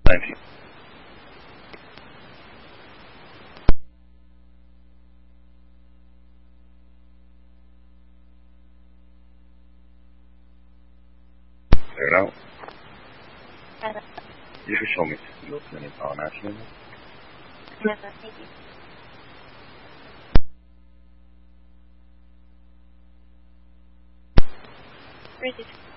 19. Clear it out. You can show me those minutes on actually. Thank you. Ready.